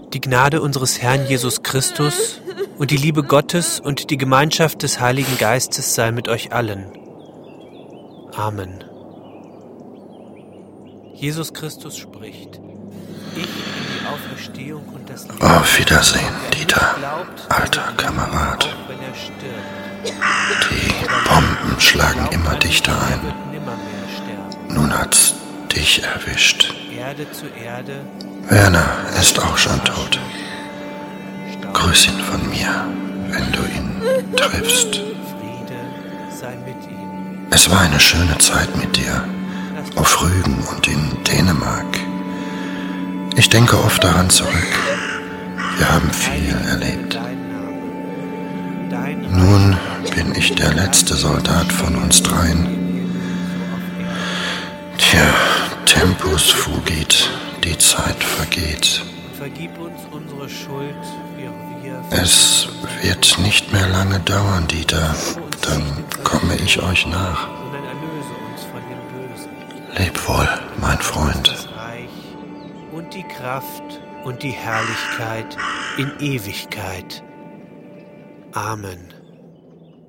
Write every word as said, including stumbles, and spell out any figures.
Die Gnade unseres Herrn Jesus Christus und die Liebe Gottes und die Gemeinschaft des Heiligen Geistes sei mit euch allen. Amen. Jesus Christus spricht: Ich bin die Auferstehung und das Leben. Auf Wiedersehen, Dieter, alter Kamerad. Die Bomben schlagen immer dichter ein. Nun hat's dich erwischt. Werner ist auch schon tot. Grüß ihn von mir, wenn du ihn triffst. Es war eine schöne Zeit mit dir, auf Rügen und in Dänemark. Ich denke oft daran zurück. Wir haben viel erlebt. Nun bin ich der letzte Soldat von uns dreien. Tja, Tempus fugit, die Zeit vergeht. Es wird nicht mehr lange dauern, Dieter, dann komme ich euch nach. Leb wohl, mein Freund. Und die Kraft und die Herrlichkeit in Ewigkeit. Amen.